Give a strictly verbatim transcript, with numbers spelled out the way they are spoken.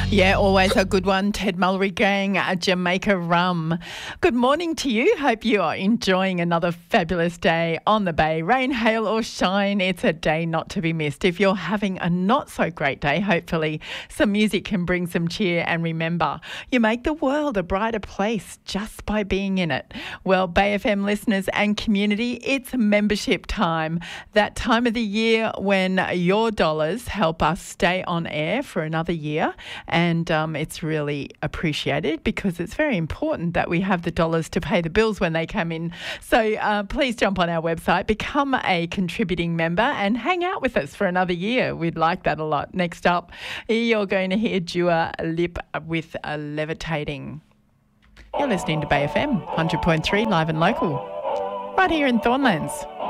Yeah, always a good one. Ted Mullery Gang, a Jamaica Rum. Good morning to you. Hope you are enjoying another fabulous day on the bay. Rain, hail or shine, it's a day not to be missed. If you're having a not so great day, hopefully some music can bring some cheer. And remember, you make the world a brighter place just by being in it. Well, Bay F M listeners and community, it's membership time. That time of the year when your dollars help us stay on air for another year. And um, it's really appreciated because it's very important that we have the dollars to pay the bills when they come in. So uh, please jump on our website, become a contributing member and hang out with us for another year. We'd like that a lot. Next up, you're going to hear Dua Lip with uh, Levitating. You're listening to Bay F M, one hundred point three live and local, right here in Thornlands.